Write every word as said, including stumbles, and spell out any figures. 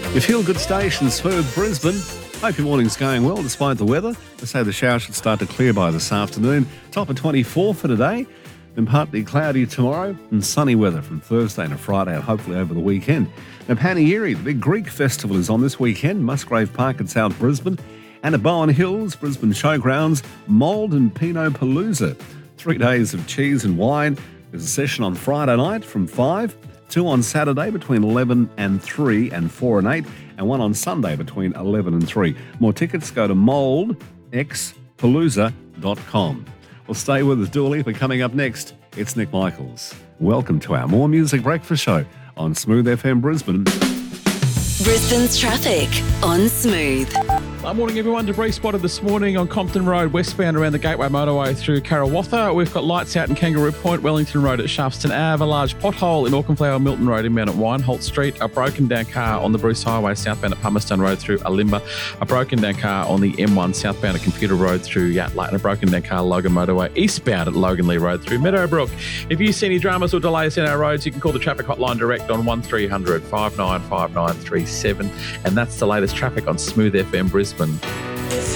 Your feel-good station, Smooth Brisbane. Hope your morning's going well despite the weather. They say the shower should start to clear by this afternoon. Top of twenty-four for today. Then partly cloudy tomorrow and sunny weather from Thursday to Friday and hopefully over the weekend. Now, Panegyri, the big Greek festival, is on this weekend. Musgrave Park at South Brisbane. And at Bowen Hills, Brisbane Showgrounds, Mould and Pinot Palooza. Three days of cheese and wine. There's a session on Friday night from five. Two on Saturday between eleven and three and four and eight, and one on Sunday between eleven and three. More tickets, go to mould x palooza dot com. Well, stay with us, Dua Lipa coming up next. It's Nick Michaels. Welcome to our More Music Breakfast Show on Smooth F M Brisbane. Brisbane's traffic on Smooth. Good morning, everyone. Debris spotted this morning on Compton Road, westbound around the Gateway Motorway through Karawatha. We've got lights out in Kangaroo Point, Wellington Road at Shafteston Ave, a large pothole in Auchenflower Milton Road inbound at Wineholt Street, a broken down car on the Bruce Highway southbound at Palmerston Road through Alimba, a broken down car on the M one southbound at Computer Road through Yatala, and a broken down car Logan Motorway eastbound at Logan Lee Road through Meadowbrook. If you see any dramas or delays in our roads, you can call the traffic hotline direct on one three hundred, five nine five nine three seven, and that's the latest traffic on Smooth F M Brisbane.